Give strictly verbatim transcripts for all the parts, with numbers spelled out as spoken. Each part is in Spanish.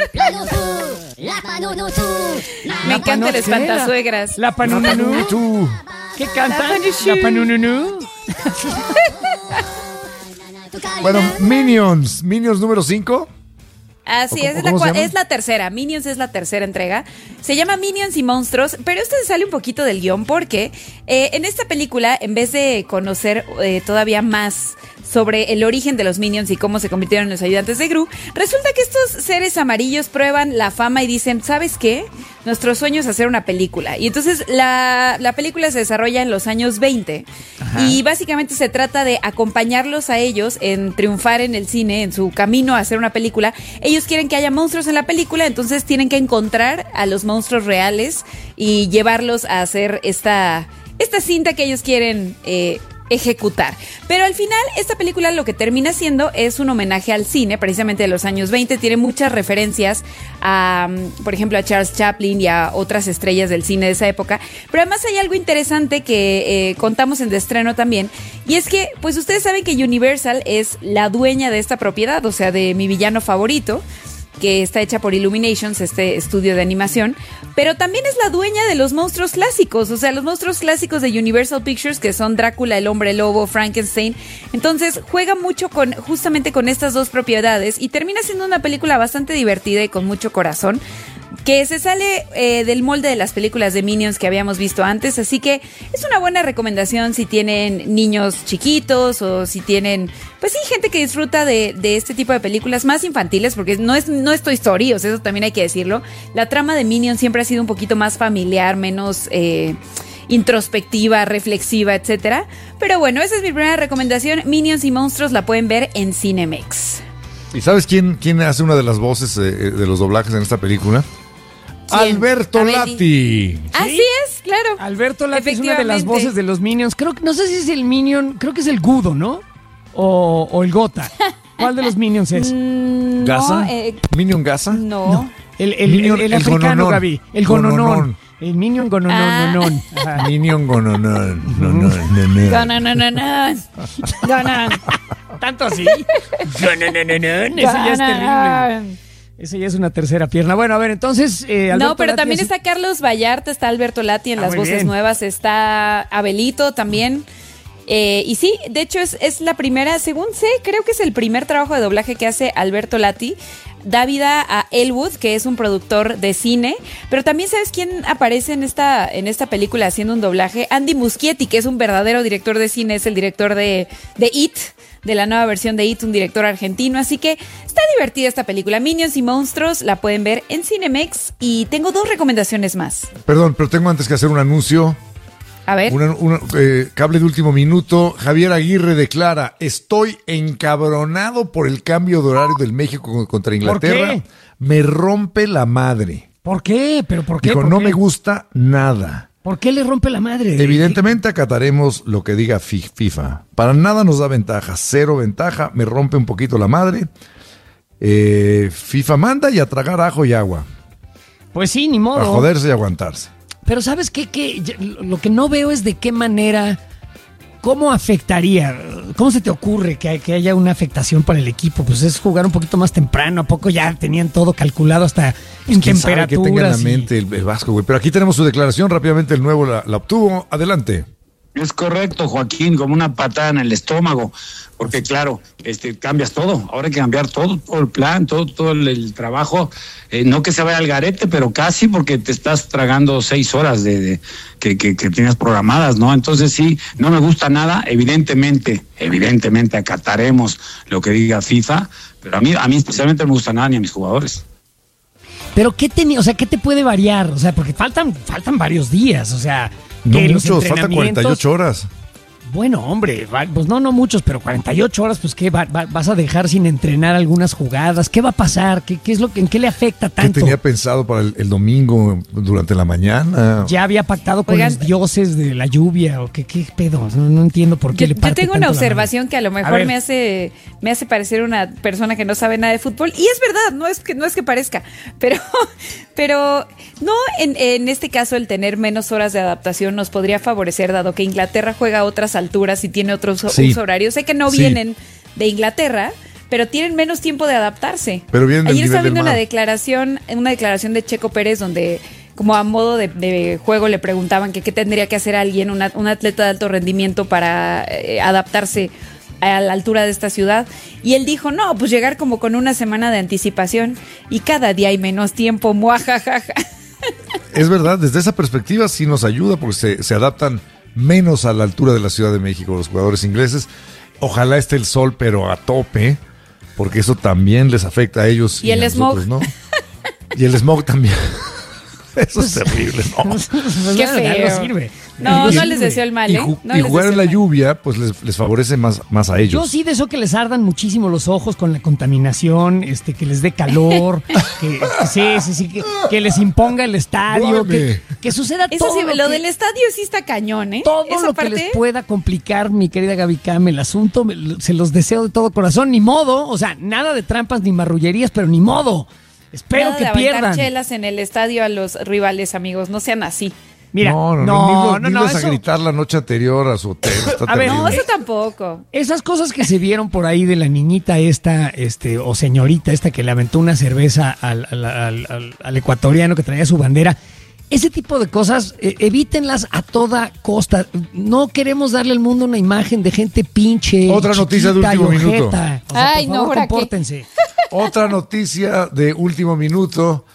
Me encanta el espantasuegras. La panununú. ¿Qué canta? La panununú. Bueno, Minions. Minions número cinco. Así es, es la, es la tercera. Minions es la tercera entrega. Se llama Minions y Monstruos, pero esto se sale un poquito del guión porque eh, en esta película, en vez de conocer eh, todavía más sobre el origen de los Minions y cómo se convirtieron en los ayudantes de Gru, resulta que estos seres amarillos prueban la fama y dicen, ¿sabes qué? Nuestro sueño es hacer una película. Y entonces la, la película se desarrolla en los años veinte. Ajá. Y básicamente se trata de acompañarlos a ellos en triunfar en el cine, en su camino a hacer una película. Ellos quieren que haya monstruos en la película, entonces tienen que encontrar a los monstruos reales y llevarlos a hacer esta, esta cinta que ellos quieren eh, ejecutar. Pero al final esta película lo que termina siendo es un homenaje al cine, precisamente de los años veinte. Tiene muchas referencias a, por ejemplo, a Charles Chaplin y a otras estrellas del cine de esa época. Pero además hay algo interesante que eh, contamos en de estreno también, y es que pues ustedes saben que Universal es la dueña de esta propiedad, o sea, de mi villano favorito, que está hecha por Illuminations, este estudio de animación, pero también es la dueña de los monstruos clásicos, o sea, los monstruos clásicos de Universal Pictures, que son Drácula, el Hombre Lobo, Frankenstein. Entonces juega mucho con justamente con estas dos propiedades y termina siendo una película bastante divertida y con mucho corazón, que se sale eh, del molde de las películas de Minions que habíamos visto antes, así que es una buena recomendación si tienen niños chiquitos o si tienen, pues sí, gente que disfruta de, de este tipo de películas más infantiles, porque no es, no es Toy Story, o sea, eso también hay que decirlo. La trama de Minions siempre ha sido un poquito más familiar, menos eh, introspectiva, reflexiva, etcétera. Pero bueno, esa es mi primera recomendación. Minions y Monstruos la pueden ver en Cinemex. ¿Y sabes quién, quién hace una de las voces eh, de los doblajes en esta película? ¿Quién? Alberto Lati. ¿Sí? Así es, claro. Alberto Lati es una de las voces de los Minions. Creo que no sé si es el Minion, creo que es el Gudo, ¿no? O, o el Gota. ¿Cuál de los Minions es? Mm, ¿Gasa? No, eh, ¿Minion Gasa? No. No. El, el, Minion, el, el el africano, gononón. Gaby. El gononón. Gononón. El Minion gononón. Ah. nonón. Ajá. Minion gononón. No, no, no, no. Gana, no, no, no. Gana. ¿Tanto así? Gononón. Eso ya es terrible. Eso ya es una tercera pierna. Bueno, a ver, entonces... Eh, no, pero Lati también es... está Carlos Vallarta, está Alberto Lati en Ah, las muy voces bien. nuevas, está Abelito también. Eh, y sí, de hecho es, es la primera, según sé, creo que es el primer trabajo de doblaje que hace Alberto Lati. Da vida a Elwood, que es un productor de cine, pero también ¿sabes quién aparece en esta, en esta película haciendo un doblaje? Andy Muschietti, que es un verdadero director de cine, es el director de, de It, de la nueva versión de It, un director argentino, así que está divertida esta película. Minions y Monstruos la pueden ver en Cinemex y tengo dos recomendaciones más. Perdón, pero tengo antes que hacer un anuncio. A ver. Una, una, eh, cable de último minuto. Javier Aguirre declara: estoy encabronado por el cambio de horario del México contra Inglaterra. ¿Por qué? Me rompe la madre. ¿Por qué? ¿Pero por qué? Dijo, ¿Por no qué? me gusta nada. ¿Por qué le rompe la madre? Evidentemente acataremos lo que diga FIFA. Para nada nos da ventaja, cero ventaja, me rompe un poquito la madre. Eh, FIFA manda y a tragar ajo y agua. Pues sí, ni modo. A joderse y aguantarse. Pero ¿sabes qué? qué? Ya, lo que no veo es de qué manera, cómo afectaría, cómo se te ocurre que, que haya una afectación para el equipo. Pues es jugar un poquito más temprano, ¿a poco ya tenían todo calculado hasta en ¿Quién sabe qué tenga en la temperaturas? y- mente el, el Vasco, güey? Pero aquí tenemos su declaración, rápidamente el nuevo la, la obtuvo. Adelante. Es correcto, Joaquín, como una patada en el estómago, porque claro, este cambias todo, ahora hay que cambiar todo, todo el plan, todo, todo el, el trabajo, eh, no que se vaya al garete, pero casi, porque te estás tragando seis horas de, de que, que, que tienes programadas, ¿no? Entonces sí, no me gusta nada, evidentemente, evidentemente acataremos lo que diga FIFA, pero a mí, a mí especialmente no me gusta nada ni a mis jugadores. Pero ¿qué tenía? O sea, ¿qué te puede variar? O sea, porque faltan, faltan varios días, o sea... No que los muchos, faltan entrenamientos- cuarenta y ocho horas. Bueno, hombre, va- pues no, no muchos, pero cuarenta y ocho horas, pues ¿qué? Va- va- ¿Vas a dejar sin entrenar algunas jugadas? ¿Qué va a pasar? ¿Qué, qué es lo que, ¿En qué le afecta ¿Qué tanto? tenía pensado para el, el domingo durante la mañana? ¿Ya había pactado con Oigan, los dioses de la lluvia? ¿O qué, qué pedo? No, no entiendo por qué Yo, le yo parte tengo una tanto la observación que a lo A mejor ver. me hace me hace parecer una persona que no sabe nada de fútbol, y es verdad, no es que no es que parezca, pero pero no en, en este caso el tener menos horas de adaptación nos podría favorecer, dado que Inglaterra juega a otras alturas y tiene otros Sí. uso horarios. Sé que no Sí. vienen de Inglaterra, pero tienen menos tiempo de adaptarse. Pero vienen del Ayer nivel estaba viendo del mar. una declaración, una declaración de Checo Pérez donde, como a modo de, de juego, le preguntaban que qué tendría que hacer alguien, una, un atleta de alto rendimiento para eh, adaptarse a la altura de esta ciudad. Y él dijo, no, pues llegar como con una semana de anticipación y cada día hay menos tiempo, muajajaja. Es verdad, desde esa perspectiva sí nos ayuda porque se, se adaptan menos a la altura de la Ciudad de México los jugadores ingleses. Ojalá esté el sol, pero a tope, porque eso también les afecta a ellos. Y, y el a smog. nosotros, ¿no? Y el smog también. Eso es terrible, ¿no? Qué feo. No sirve. No, Y- no les deseo el mal, Y, ¿eh? ju- No y les jugar deseo en la el mal. lluvia, pues les, les favorece más, más a ellos. Yo sí deseo que les ardan muchísimo los ojos con la contaminación, este, que les dé calor, que, que sí, sí, sí, que, que les imponga el estadio, que, que suceda Eso todo sí, lo lo que- del estadio sí está cañón, ¿eh? todo Esa lo parte, que les pueda complicar, mi querida Gaby Cam, el asunto, me- se los deseo de todo corazón, ni modo, o sea, nada de trampas ni marrullerías, pero ni modo. Espero nada que de aventar pierdan. chelas en el estadio a los rivales, amigos, no sean así. Mira, no, no, no, no, ni los- no, ni no, los a eso- gritar la noche anterior a su hotel. Está A ver, terrible. No, eso tampoco. Esas cosas que se vieron por ahí de la niñita esta, este, o señorita esta que le aventó una cerveza al, al- al- al- al ecuatoriano que traía su bandera, ese tipo de cosas, eh, evítenlas a toda costa. No queremos darle al mundo una imagen de gente pinche. Otra noticia de chiquita y último minuto. ojeta. O sea, Ay, por no, favor, ¿ahora qué? compórtense. Otra noticia de último minuto.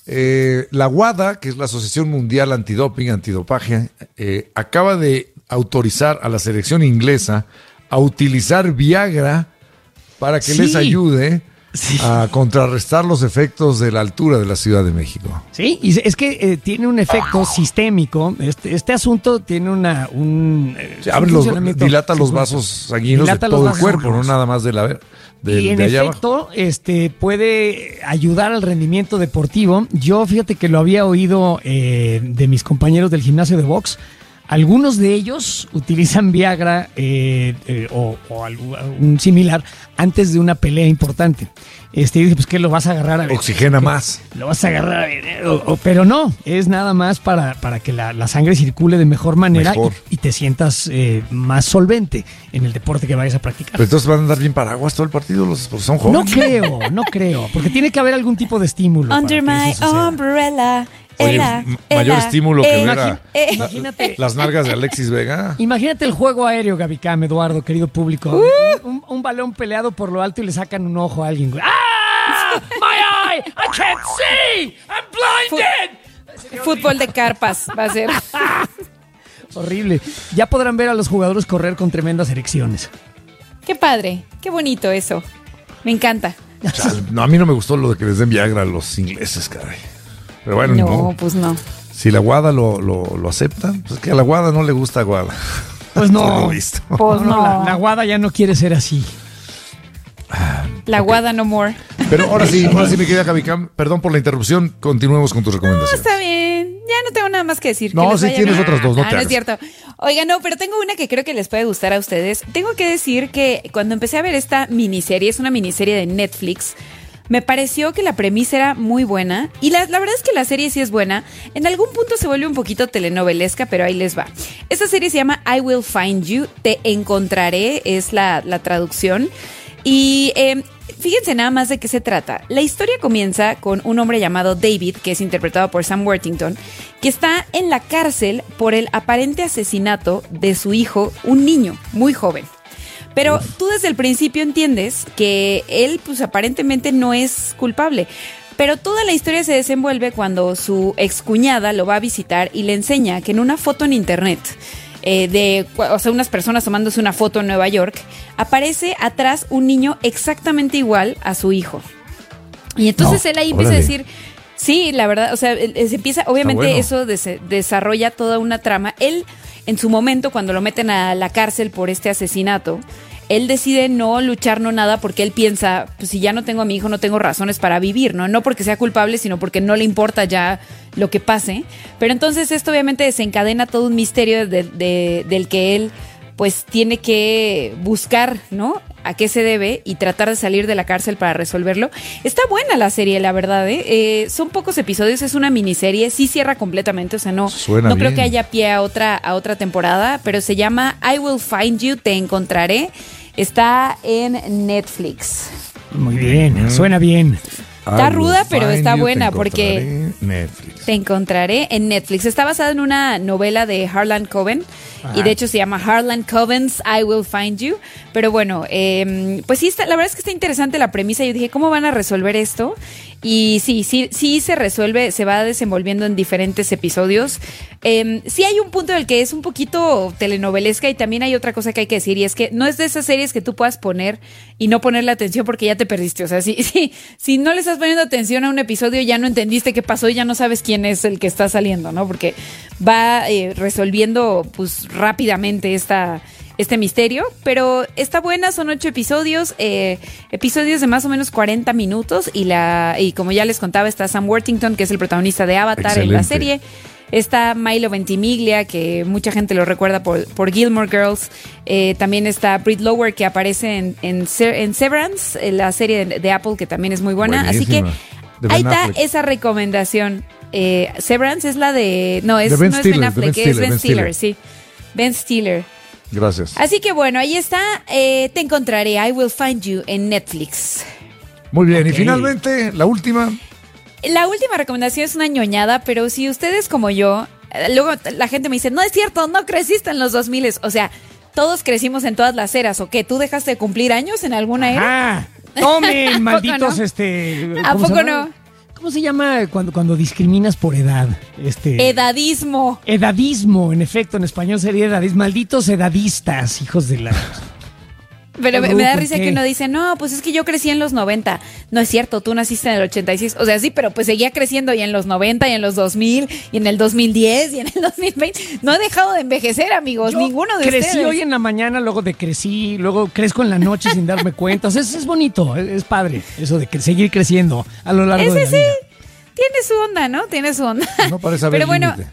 Eh, la WADA, que es la Asociación Mundial Antidoping, Antidopaje, eh, acaba de autorizar a la selección inglesa a utilizar Viagra para que Sí. les ayude Sí. a contrarrestar los efectos de la altura de la Ciudad de México. Sí, y es que eh, tiene un efecto sistémico. Este, este asunto tiene una un, eh, Se abre un los, funcionamiento dilata los psicológico. vasos sanguíneos Dilata de los todo el vasos cuerpo, no sanguíneos. nada más de la de, Y en de allá abajo. efecto, este puede ayudar al rendimiento deportivo. Yo fíjate que lo había oído eh, de mis compañeros del gimnasio de box. Algunos de ellos utilizan Viagra eh, eh, o, o algo- un similar antes de una pelea importante. Este, y dije, pues, ¿qué lo vas a agarrar? A ver, Oxigena ¿qué? más. Lo vas a agarrar a ver, eh, o- o- pero no, es nada más para, para que la, la sangre circule de mejor manera Mejor. Y, y te sientas eh, más solvente en el deporte que vayas a practicar. Pero entonces van a andar bien paraguas todo el partido, los porque son No jóvenes. creo, no creo, porque tiene que haber algún tipo de estímulo. para Under que my eso suceda. umbrella. Oye, ela, m- mayor ela, estímulo que eh, ver a imagi- eh. la- Imagínate. las nalgas de Alexis Vega. Imagínate el juego aéreo, Gaby Cam, Eduardo, querido público. Uh. Un, un balón peleado por lo alto y le sacan un ojo a alguien. güey. ¡Ah! ¡My eye! ¡I can't see! ¡I'm blinded! Fútbol de carpas va a ser. Horrible. Ya podrán ver a los jugadores correr con tremendas erecciones. Qué padre, qué bonito eso. Me encanta. Chale, no, a mí no me gustó lo de que les den Viagra a los ingleses, caray. Pero bueno, ni No, modo. pues no. Si la Guada lo, lo, lo acepta, pues es que a la Guada no le gusta Guada. Pues Por no. lo visto. Pues No, no. La, la guada ya no quiere ser así. La guada no more. Pero ahora sí, ahora sí, mi querida Javicam, perdón por la interrupción, continuemos con tus No, recomendaciones. está bien. Ya no tengo nada más que decir. No, Que les sí vaya tienes bien. otras dos, no Ah, te no es hagas. cierto. Oiga, no, pero tengo una que creo que les puede gustar a ustedes. Tengo que decir que cuando empecé a ver esta miniserie, es una miniserie de Netflix, me pareció que la premisa era muy buena. Y la, la verdad es que la serie sí es buena. En algún punto se vuelve un poquito telenovelesca, pero ahí les va. Esta serie se llama I Will Find You, Te Encontraré, es la, la traducción. Y eh, fíjense nada más de qué se trata. La historia comienza con un hombre llamado David, que es interpretado por Sam Worthington, que está en la cárcel por el aparente asesinato de su hijo, un niño muy joven. Pero tú desde el principio entiendes que él, pues aparentemente no es culpable. Pero toda la historia se desenvuelve cuando su excuñada lo va a visitar y le enseña que en una foto en internet, eh, de, o sea, unas personas tomándose una foto en Nueva York, aparece atrás un niño exactamente igual a su hijo. Y entonces No, él ahí empieza órale. a decir, sí, la verdad, o sea, él- él se empieza, obviamente bueno. eso des- desarrolla toda una trama. Él, en su momento, cuando lo meten a la cárcel por este asesinato, él decide no luchar, no nada, porque él piensa, pues si ya no tengo a mi hijo, no tengo razones para vivir, ¿no? No porque sea culpable, sino porque no le importa ya lo que pase. Pero entonces esto obviamente desencadena todo un misterio de- de- del que él, pues, tiene que buscar, ¿no? A qué se debe y tratar de salir de la cárcel para resolverlo. Está buena la serie, la verdad, ¿eh? Eh, son pocos episodios, es una miniserie, sí cierra completamente, o sea, no, Suena no creo bien. que haya pie a otra, a otra temporada, pero se llama I Will Find You, Te Encontraré. Está en Netflix. Muy bien, suena bien. Está ruda, pero está buena porque Netflix. Te encontraré en Netflix. Está basada en una novela de Harlan Coben. Ajá. Y de hecho se llama Harlan Coben's I Will Find You. Pero bueno, eh, pues sí, está, la verdad es que está interesante la premisa. Yo dije, ¿cómo van a resolver esto? Y sí, sí, sí se resuelve, se va desenvolviendo en diferentes episodios. Eh, sí hay un punto en el que es un poquito telenovelesca y también hay otra cosa que hay que decir y es que no es de esas series que tú puedas poner y no ponerle atención porque ya te perdiste. O sea, si, si, si no le estás poniendo atención a un episodio ya no entendiste qué pasó y ya no sabes quién es el que está saliendo, ¿no? Porque va eh, resolviendo pues rápidamente esta... este misterio, pero está buena, son ocho episodios, eh, episodios de más o menos cuarenta minutos y la y como ya les contaba está Sam Worthington, que es el protagonista de Avatar. Excelente. En la serie, está Milo Ventimiglia, que mucha gente lo recuerda por, por Gilmore Girls, eh, también está Britt Lower, que aparece en, en, en Severance, en la serie de, de Apple, que también es muy buena. Buenísima. Así que ahí está esa recomendación. eh, Severance es la de no, es, de no es Ben Affleck, es Ben Stiller, sí, Ben Stiller. Gracias. Así que bueno, ahí está. Eh, te encontraré. I Will Find You en Netflix. Muy bien. Okay. Y finalmente, la última. La última recomendación es una ñoñada, pero si ustedes como yo, luego la gente me dice, no es cierto, no creciste en los dos mil. O sea, todos crecimos en todas las eras. ¿O qué? ¿Tú dejaste de cumplir años en alguna era? Ah, tomen, malditos, no? este... ¿A poco no? ¿Cómo se llama cuando, cuando discriminas por edad? Este, edadismo. Edadismo, en efecto, en español sería edadismo. Malditos edadistas, hijos de la... Pero me, me da risa que uno dice, no, pues es que yo crecí en los noventa. No es cierto, tú naciste en el ochenta y seis. O sea, sí, pero pues seguía creciendo y en los noventa, y en los dos mil, y en el dos mil diez, y en el dos mil veinte. No he dejado de envejecer, amigos, yo ninguno de crecí ustedes. Crecí hoy en la mañana, luego decrecí, luego crezco en la noche sin darme cuenta. O sea, es, es bonito, es, es padre eso de que seguir creciendo a lo largo Ese de la sí, vida. Tiene su onda, ¿no? Tiene su onda. No parece haber Pero bueno, límite.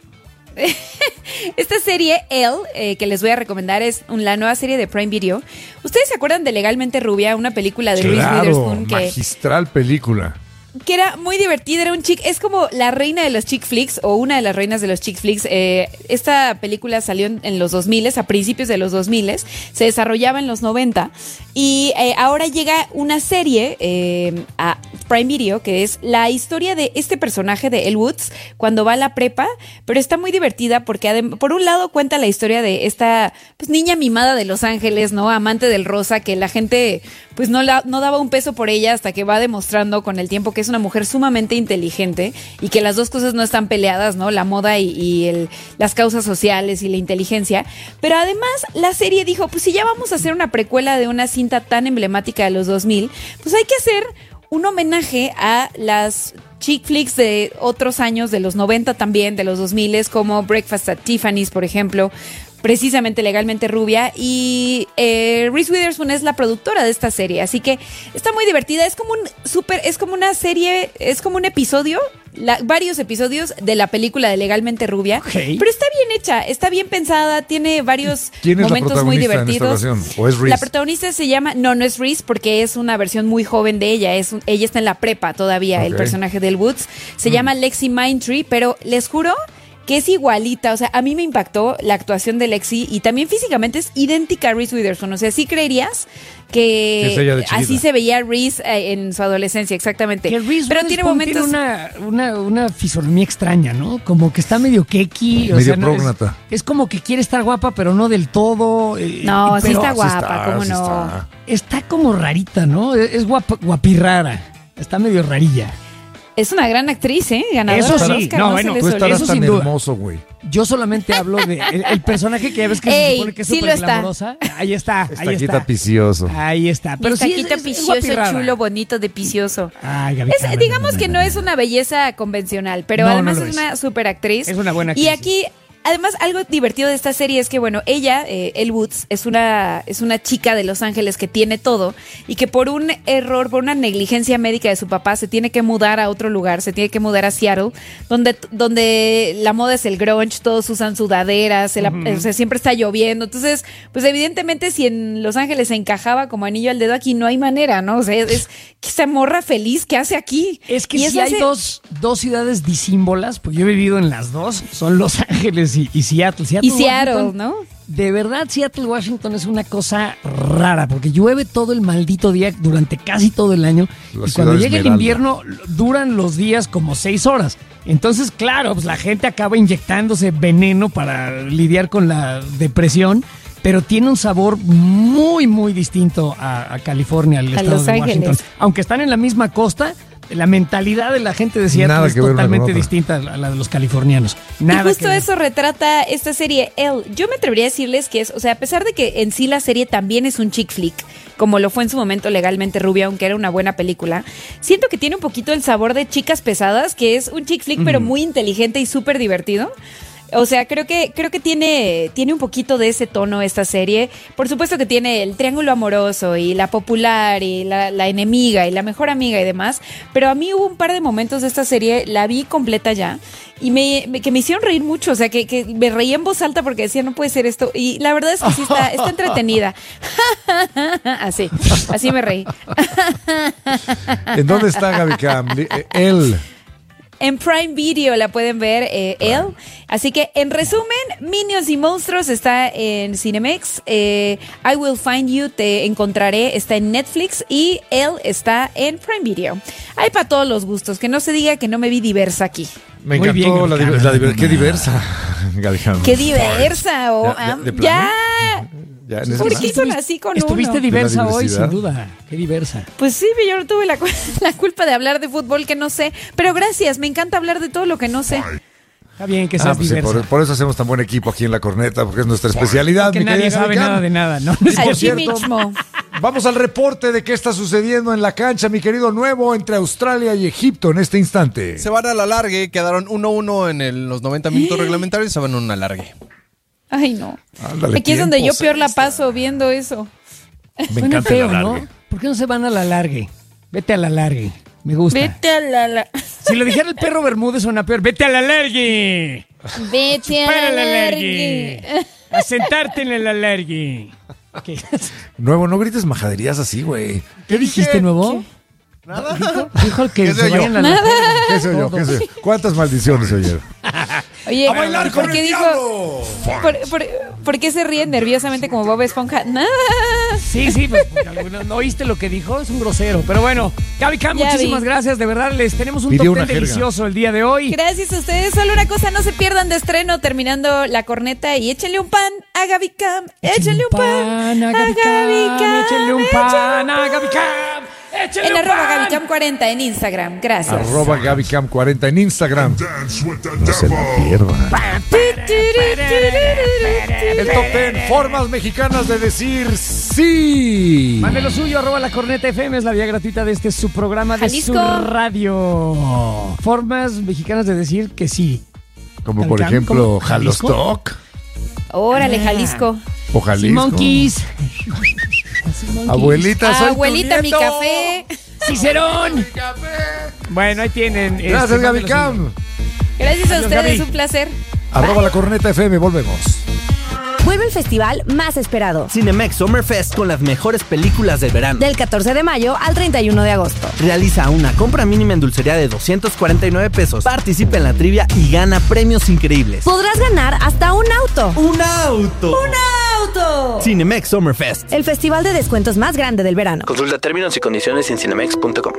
Esta serie, Elle, eh, que les voy a recomendar, es un, la nueva serie de Prime Video. ¿Ustedes se acuerdan de Legalmente Rubia? Una película de Reese claro, Witherspoon. Que, magistral película. Que era muy divertida, era un chick, es como la reina de los chick flicks o una de las reinas de los chick flicks. Eh, esta película salió en, en los dos mil, a principios de los dos mil, se desarrollaba en los noventa y eh, ahora llega una serie eh, a Prime Video que es la historia de este personaje de Elle Woods cuando va a la prepa, pero está muy divertida porque adem- por un lado cuenta la historia de esta pues, niña mimada de Los Ángeles, ¿no? Amante del rosa, que la gente pues no, la, no daba un peso por ella hasta que va demostrando con el tiempo que es una mujer sumamente inteligente y que las dos cosas no están peleadas, ¿no? La moda y, y el, las causas sociales y la inteligencia. Pero además la serie dijo, pues si ya vamos a hacer una precuela de una cinta tan emblemática de los dos mil, pues hay que hacer un homenaje a las chick flicks de otros años, de los noventa también, de los dos mil, como Breakfast at Tiffany's, por ejemplo, precisamente Legalmente Rubia, y eh, Reese Witherspoon es la productora de esta serie, así que está muy divertida, es como un super, es como una serie, es como un episodio, la, varios episodios de la película de Legalmente Rubia, okay. Pero está bien hecha, está bien pensada, tiene varios momentos muy divertidos. En esta ¿O es Reese? La protagonista se llama, no, no es Reese, porque es una versión muy joven de ella, es un, ella está en la prepa todavía, okay. El personaje de Elle Woods, se mm. llama Lexi Mindtree, pero les juro que es igualita, o sea, a mí me impactó la actuación de Lexi y también físicamente es idéntica a Reese Witherspoon, o sea, ¿sí creerías que, que así se veía Reese eh, en su adolescencia, exactamente? Que Reese pero tiene momentos tiene una, una, una fisonomía extraña, ¿no? Como que está medio keki, o medio sea, no, prógnata. Es, es como que quiere estar guapa, pero no del todo. Eh, no, sí está guapa, sí está, ¿cómo sí no? Está. está como rarita, ¿no? Es, es guap, guapirrara, está medio rarilla. Es una gran actriz, ¿eh? Ganadora eso sí, del Oscar, no, no bueno, se tú estarás eso tan sin duda. hermoso, güey. Yo solamente hablo de el, el personaje que ya ves que Ey, se supone que es sí súper glamorosa. Ahí está, está ahí está. Está picioso. Ahí está. Pero está sí quita es, picioso, es chulo, bonito, de picioso. Ay, Gaby, es, Gaby, digamos Gaby, que Gaby, no Gaby. es una belleza convencional, pero no, además no es, es una super actriz. Es una buena actriz. Y aquí... Además, algo divertido de esta serie es que, bueno, ella, eh, Elle Woods, es una, es una chica de Los Ángeles que tiene todo y que por un error, por una negligencia médica de su papá, se tiene que mudar a otro lugar, se tiene que mudar a Seattle, donde, donde la moda es el grunge, todos usan sudaderas, se la, uh-huh. o sea, siempre está lloviendo. Entonces, pues evidentemente si en Los Ángeles se encajaba como anillo al dedo, aquí no hay manera, ¿no? O sea, es, es esa morra feliz que hace aquí. Es que y si hay hace... dos, dos ciudades disímbolas, pues yo he vivido en las dos, son Los Ángeles y, y Seattle. Seattle. Y Seattle, ¿no? de verdad Seattle, Washington es una cosa rara, porque llueve todo el maldito día durante casi todo el año. La y cuando llega el invierno, duran los días como seis horas. Entonces, claro, pues la gente acaba inyectándose veneno para lidiar con la depresión, pero tiene un sabor muy, muy distinto a, a California, al a estado Los de Washington. Ángeles. Aunque están en la misma costa, la mentalidad de la gente de Seattle es totalmente distinta a la de los californianos. Nada y justo eso retrata esta serie Elle. Yo me atrevería a decirles que es, o sea, a pesar de que en sí la serie también es un chick flick, como lo fue en su momento Legalmente Rubia, aunque era una buena película, siento que tiene un poquito el sabor de Chicas Pesadas, que es un chick flick mm. pero muy inteligente y súper divertido. O sea, creo que creo que tiene, tiene un poquito de ese tono esta serie. Por supuesto que tiene el triángulo amoroso y la popular y la, la enemiga y la mejor amiga y demás. Pero a mí hubo un par de momentos de esta serie, la vi completa ya, y me, me que me hicieron reír mucho. O sea, que, que me reí en voz alta porque decía, no puede ser esto. Y la verdad es que sí está, está entretenida. Así, así me reí. ¿En dónde está Gaby Cam? Él. En Prime Video la pueden ver, eh, Elle. Así que, en resumen, Minions y Monstruos está en Cinemex. Eh, I Will Find You, Te Encontraré, está en Netflix. Y Elle está en Prime Video. Hay para todos los gustos. Que no se diga que no me vi diversa aquí. Me encantó bien, la, diver, la diver, qué diversa, Gaby Cam. Qué diversa. Oh, ya, de, de ya. Ya, ¿por qué son así con Estuviste uno? diversa hoy, sin duda. Qué diversa. Pues sí, yo no tuve la, la culpa de hablar de fútbol que no sé. Pero gracias, me encanta hablar de todo lo que no sé. Está bien que seas ah, pues diversa. Sí, por, por eso hacemos tan buen equipo aquí en La Corneta, porque es nuestra especialidad. Que nadie sabe nada de nada, ¿no? Aquí mismo. Vamos al reporte de qué está sucediendo en la cancha, mi querido Nuevo, entre Australia y Egipto en este instante. Se van a la alargue, quedaron uno uno en el, los noventa minutos reglamentarios y se van a una alargue. Ay, no. Ándale, aquí es donde yo peor la paso viendo eso. Me encanta feo, ¿no? ¿Por qué no se van a la largue? Vete a la largue. Me gusta. Vete a la largue. Si lo dijera el perro Bermúdez suena peor. Vete a la largue. Vete a la, la largue. A sentarte en la largue. ¿Qué? Nuevo, no grites majaderías así, güey. ¿Qué dijiste, Nuevo? ¿Qué? Nada. Dijo, dijo que ¿Qué se vayan yo? a la Nada. ¿Qué soy yo? ¿Qué soy yo? ¿Cuántas maldiciones oyeron? Oye, ¡a bailar con ¿por qué el dijo? diablo! ¿Por, por, ¿Por qué se ríen nerviosamente como Bob Esponja? Nada. Sí, sí, pues, ¿no oíste lo que dijo? Es un grosero. Pero bueno, Gaby Cam, muchísimas vi. gracias. De verdad, les tenemos un top ten delicioso el día de hoy. Gracias a ustedes. Solo una cosa, no se pierdan de estreno terminando La Corneta y échenle un pan a Gaby Cam. Échenle un pan a Gaby Cam. Échenle un pan a Gaby Cam. Échale en arroba GabyCam cuarenta en Instagram. Gracias. Arroba GabyCam cuarenta en Instagram. No se la pierdan. El top ten formas mexicanas de decir sí. Mande lo suyo, arroba La Corneta F M. Es la vía gratuita de este su programa de Jalisco. Su radio. Formas mexicanas de decir que sí. Como por ejemplo, Jalostoc. Órale, Jalisco. O Jalisco. Monkeys. Abuelita, soy Abuelita, mi café. Cicerón. Mi café. Bueno, ahí tienen. Gracias, este, Gaby Cam. Gracias a Adiós, ustedes, Gaby. un placer. Arroba La Corneta F M, volvemos. Vuelve el festival más esperado. Cinemex Summer Fest con las mejores películas del verano. Del catorce de mayo al treinta y uno de agosto. Realiza una compra mínima en dulcería de doscientos cuarenta y nueve pesos. Participa en la trivia y gana premios increíbles. Podrás ganar hasta un auto. ¡Un auto! ¡Un auto! Cinemex Summer Fest. El festival de descuentos más grande del verano. Consulta términos y condiciones en cinemex punto com.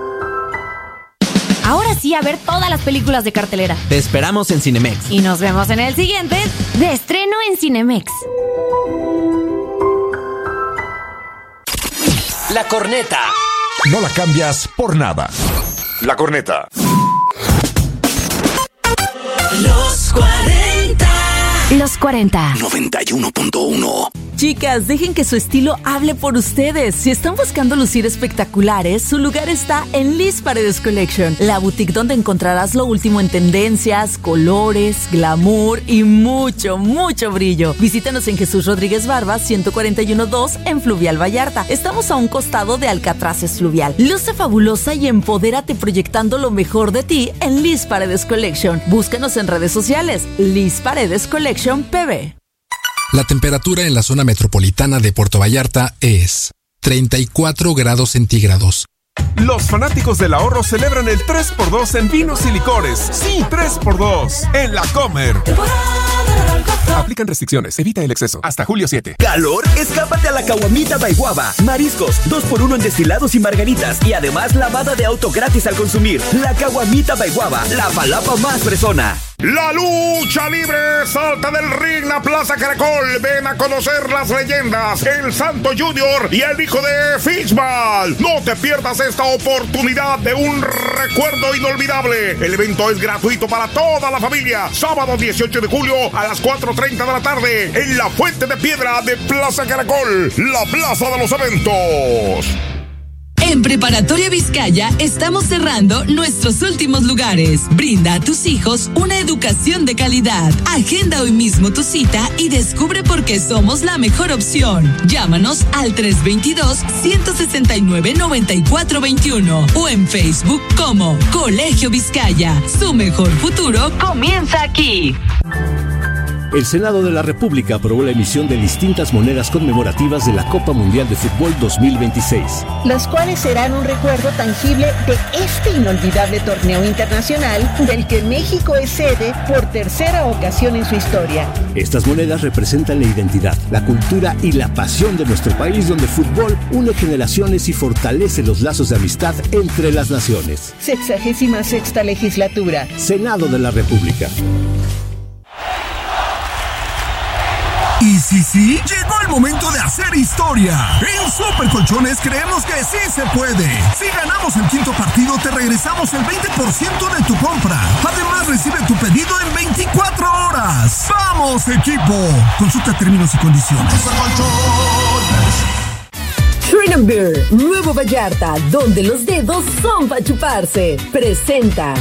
Ahora sí, a ver todas las películas de cartelera. Te esperamos en Cinemex. Y nos vemos en el siguiente de estreno en Cinemex. La Corneta. No la cambias por nada. La Corneta. Los cuarenta. Los cuarenta. noventa y uno punto uno. Chicas, dejen que su estilo hable por ustedes. Si están buscando lucir espectaculares, su lugar está en Liz Paredes Collection, la boutique donde encontrarás lo último en tendencias, colores, glamour y mucho, mucho brillo. Visítanos en Jesús Rodríguez Barba, ciento cuarenta y uno dos en Fluvial Vallarta. Estamos a un costado de Alcatraces Fluvial. Luce fabulosa y empodérate proyectando lo mejor de ti en Liz Paredes Collection. Búscanos en redes sociales, Liz Paredes Collection P B. La temperatura en la zona metropolitana de Puerto Vallarta es treinta y cuatro grados centígrados. Los fanáticos del ahorro celebran el tres por dos en vinos y licores. Sí, tres por dos en La Comer. Temporada Aplican restricciones, evita el exceso. Hasta julio siete. ¿Calor? Escápate a la Caguamita by Guava. Mariscos, dos por uno en destilados y margaritas. Y además lavada de auto gratis al consumir. La Caguamita by Guava, la palapa más fresona. La lucha libre salta del ring a Plaza Caracol. Ven a conocer las leyendas, el Santo Junior y el hijo de Fishball. No te pierdas esta oportunidad de un recuerdo inolvidable. El evento es gratuito para toda la familia. Sábado dieciocho de julio a las cuatro treinta de la tarde en la Fuente de Piedra de Plaza Caracol, la plaza de los eventos. En Preparatoria Vizcaya estamos cerrando nuestros últimos lugares. Brinda a tus hijos una educación de calidad. Agenda hoy mismo tu cita y descubre por qué somos la mejor opción. Llámanos al tres dos dos, uno seis nueve, nueve cuatro dos uno o en Facebook como Colegio Vizcaya. Su mejor futuro comienza aquí. El Senado de la República aprobó la emisión de distintas monedas conmemorativas de la Copa Mundial de Fútbol dos mil veintiséis. Las cuales serán un recuerdo tangible de este inolvidable torneo internacional del que México es sede por tercera ocasión en su historia. Estas monedas representan la identidad, la cultura y la pasión de nuestro país, donde el fútbol une generaciones y fortalece los lazos de amistad entre las naciones. Sexagésima sexta legislatura. Senado de la República. Y sí, sí, llegó el momento de hacer historia. En Super Colchones creemos que sí se puede. Si ganamos el quinto partido, te regresamos el veinte por ciento de tu compra. Además, recibe tu pedido en veinticuatro horas. ¡Vamos, equipo! Consulta términos y condiciones. Super Colchones. Freedom Beer, Nuevo Vallarta, donde los dedos son para chuparse. Presenta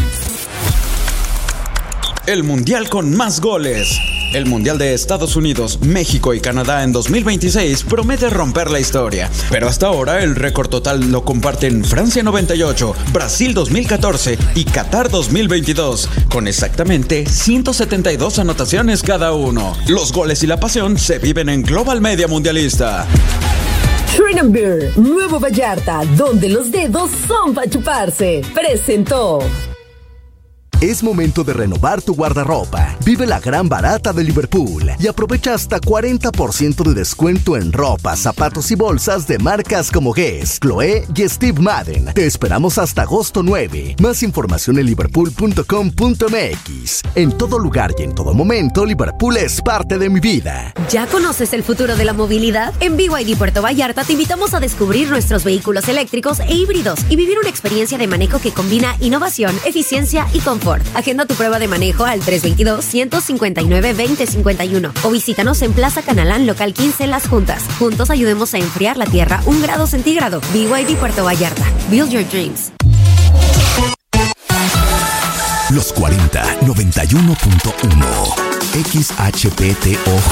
el mundial con más goles. El Mundial de Estados Unidos, México y Canadá en dos mil veintiséis promete romper la historia. Pero hasta ahora el récord total lo comparten Francia noventa y ocho, Brasil dos mil catorce y Qatar dos mil veintidós, con exactamente ciento setenta y dos anotaciones cada uno. Los goles y la pasión se viven en Global Media Mundialista. Freedom Beer, Nuevo Vallarta, donde los dedos son para chuparse. Presentó. Es momento de renovar tu guardarropa. Vive la gran barata de Liverpool y aprovecha hasta cuarenta por ciento de descuento en ropa, zapatos y bolsas de marcas como Guess, Chloé y Steve Madden. Te esperamos hasta agosto nueve. Más información en liverpool punto com punto m x. En todo lugar y en todo momento, Liverpool es parte de mi vida. ¿Ya conoces el futuro de la movilidad? En B Y D Puerto Vallarta te invitamos a descubrir nuestros vehículos eléctricos e híbridos y vivir una experiencia de manejo que combina innovación, eficiencia y confort. Agenda tu prueba de manejo al tres dos dos, uno cinco nueve, dos cero cinco uno o visítanos en Plaza Canalán, local quince, Las Juntas. Juntos ayudemos a enfriar la Tierra un grado centígrado. B Y D Puerto Vallarta. Build your dreams. Los cuarenta, noventa y uno punto uno. X H P T O